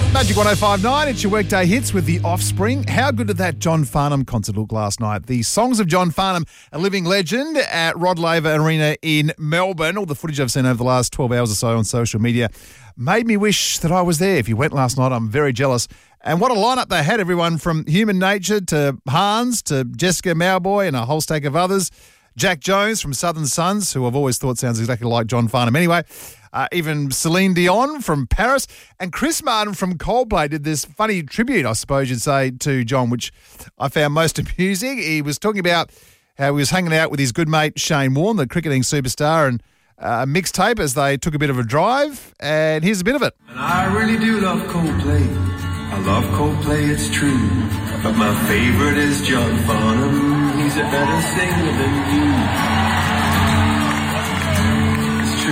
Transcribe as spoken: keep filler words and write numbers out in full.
Magic one oh five point nine, it's your weekday hits with The Offspring. How good did that John Farnham concert look last night? The songs of John Farnham, a living legend at Rod Laver Arena in Melbourne. All the footage I've seen over the last twelve hours or so on social media made me wish that I was there. If you went last night, I'm very jealous. And what a lineup they had, everyone from Human Nature to Hans to Jessica Mauboy and a whole stack of others. Jack Jones from Southern Sons, who I've always thought sounds exactly like John Farnham. Anyway, uh, even Celine Dion from Paris and Chris Martin from Coldplay did this funny tribute, I suppose you'd say, to John, which I found most amusing. He was talking about how he was hanging out with his good mate Shane Warne, the cricketing superstar, and a mixtape as they took a bit of a drive. And here's a bit of it. And I really do love Coldplay. I love Coldplay, it's true. But my favourite is John Farnham. He's a better singer than you.